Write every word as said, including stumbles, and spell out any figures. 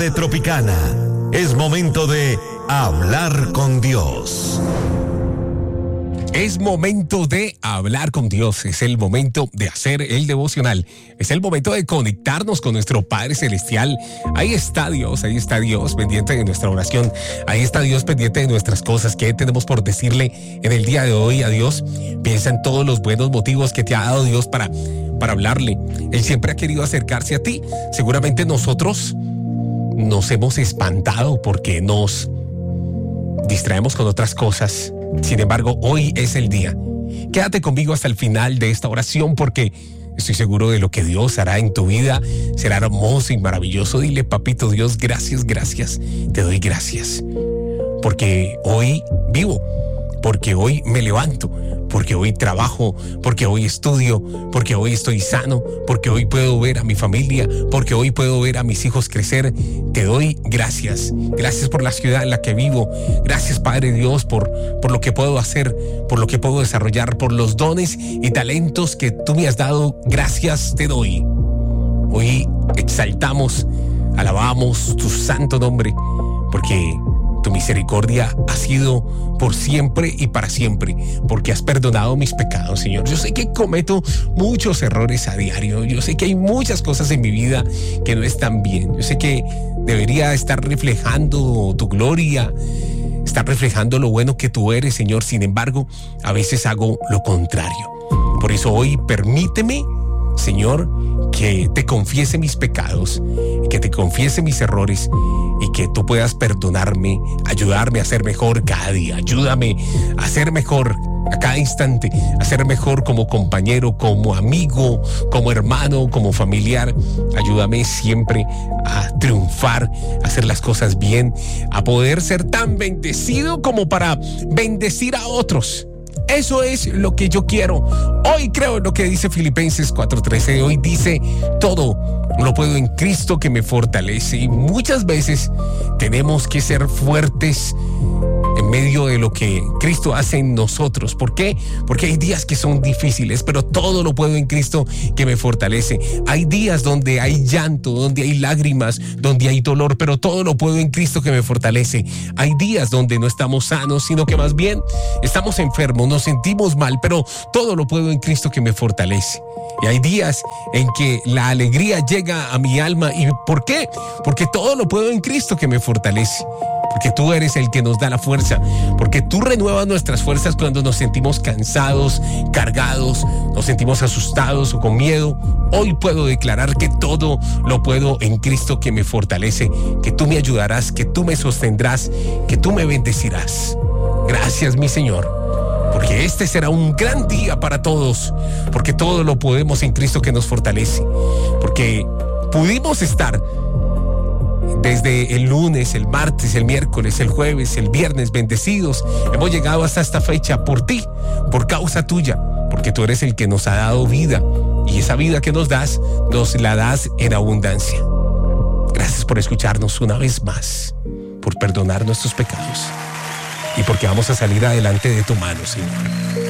de Tropicana. Es momento de hablar con Dios. Es momento de hablar con Dios, es el momento de hacer el devocional, es el momento de conectarnos con nuestro Padre Celestial. Ahí está Dios, ahí está Dios pendiente de nuestra oración, ahí está Dios pendiente de nuestras cosas. ¿Qué tenemos por decirle en el día de hoy a Dios? Piensa en todos los buenos motivos que te ha dado Dios para, para hablarle. Él siempre ha querido acercarse a ti. Seguramente nosotros nos hemos espantado porque nos distraemos con otras cosas. Sin embargo, hoy es el día. Quédate conmigo hasta el final de esta oración porque estoy seguro de lo que Dios hará en tu vida. Será hermoso y maravilloso. Dile, papito Dios, gracias, gracias. Te doy gracias. Porque hoy vivo, porque hoy me levanto, porque hoy trabajo, porque hoy estudio, porque hoy estoy sano, porque hoy puedo ver a mi familia, porque hoy puedo ver a mis hijos crecer. Te doy gracias. Gracias por la ciudad en la que vivo. Gracias, Padre Dios, por, por lo que puedo hacer, por lo que puedo desarrollar, por los dones y talentos que tú me has dado. Gracias te doy. Hoy exaltamos, alabamos tu santo nombre, porque tu misericordia ha sido por siempre y para siempre, porque has perdonado mis pecados, Señor. Yo sé que cometo muchos errores a diario. Yo sé que hay muchas cosas en mi vida que no están bien. Yo sé que debería estar reflejando tu gloria, estar reflejando lo bueno que tú eres, Señor. Sin embargo, a veces hago lo contrario. Por eso hoy permíteme, Señor, que te confiese mis pecados, que te confiese mis errores y que tú puedas perdonarme, ayudarme a ser mejor cada día. Ayúdame a ser mejor a cada instante, a ser mejor como compañero, como amigo, como hermano, como familiar. Ayúdame siempre a triunfar, a hacer las cosas bien, a poder ser tan bendecido como para bendecir a otros. Eso es lo que yo quiero. Hoy creo en lo que dice Filipenses cuatro trece. Hoy dice, todo lo puedo en Cristo que me fortalece. Y muchas veces tenemos que ser fuertes en medio de lo que Cristo hace en nosotros. ¿Por qué? Porque hay días que son difíciles, pero todo lo puedo en Cristo que me fortalece. Hay días donde hay llanto, donde hay lágrimas, donde hay dolor, pero todo lo puedo en Cristo que me fortalece. Hay días donde no estamos sanos, sino que más bien estamos enfermos, nos sentimos mal, pero todo lo puedo en Cristo que me fortalece. Y hay días en que la alegría llega a mi alma. ¿Y por qué? Porque todo lo puedo en Cristo que me fortalece. Porque tú eres el que nos da la fuerza, porque tú renuevas nuestras fuerzas cuando nos sentimos cansados, cargados, nos sentimos asustados o con miedo. Hoy puedo declarar que todo lo puedo en Cristo que me fortalece, que tú me ayudarás, que tú me sostendrás, que tú me bendecirás. Gracias, mi Señor, porque este será un gran día para todos, porque todo lo podemos en Cristo que nos fortalece, porque pudimos estar desde el lunes, el martes, el miércoles, el jueves, el viernes, bendecidos. Hemos llegado hasta esta fecha por ti, por causa tuya, porque tú eres el que nos ha dado vida y esa vida que nos das, nos la das en abundancia. Gracias por escucharnos una vez más, por perdonar nuestros pecados y porque vamos a salir adelante de tu mano, Señor.